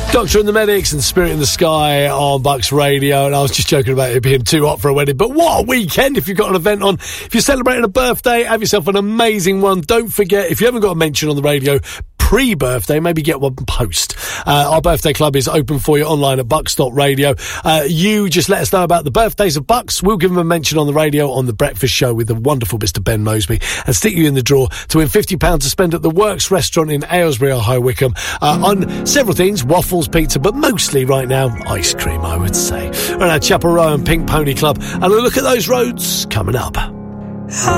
Doctor and the Medics and Spirit in the Sky on Bucks Radio, and I was just joking about it being too hot for a wedding, but what a weekend if you've got an event on. If you're celebrating a birthday, have yourself an amazing one. Don't forget, if you haven't got a mention on the radio pre-birthday, maybe get one post. Our birthday club is open for you online at bucks.radio. You just let us know about the birthdays of Bucks. We'll give them a mention on the radio on The Breakfast Show with the wonderful Mr. Ben Mosby and stick you in the draw to win £50 to spend at the Works restaurant in Aylesbury or High Wycombe on several things, waffles, pizza, but mostly right now, ice cream, I would say. We're at Chapel Row and Pink Pony Club, and a look at those roads coming up.